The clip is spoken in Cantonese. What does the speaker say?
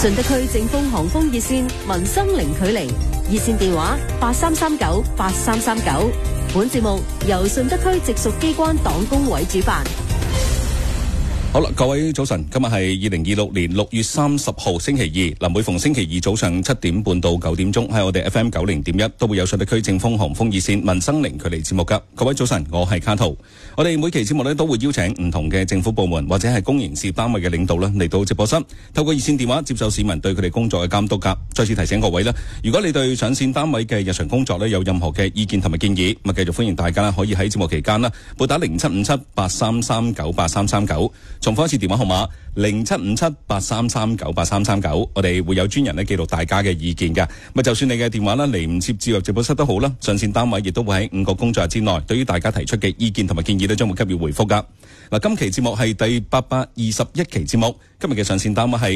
順德區政風航空熱線民生零距離熱線電話83398339。本節目由順德區直屬機關黨工委主辦。 好啦，各位早晨，今日係2026年6月30號星期二。每逢星期二早上7點半到9點鐘，喺我哋 FM 90.1都會有順德區政風航空熱線民生零距離節目噶。各位早晨，我係卡圖。我哋每期節目呢都會邀請唔同嘅政府部門或者係公營事業單位嘅領導呢嚟到直播室，透過熱線電話接受市民對佢哋工作嘅監督噶。再次提醒各位呢，如果你對上線單位嘅日常工作呢有任何嘅意見同埋建議，咁繼續歡迎大家可以喺節目期間撥打075783398339。重複一次電話號碼075783398339，我哋會有專人記錄大家嘅意見㗎。就算你嘅電話嚟唔切接入直播室都好啦，上線單位亦都會喺5個工作日之內，對於大家提出嘅意見同埋建議將會給予回覆㗎。今期節目係第821期節目，今日嘅上線單位係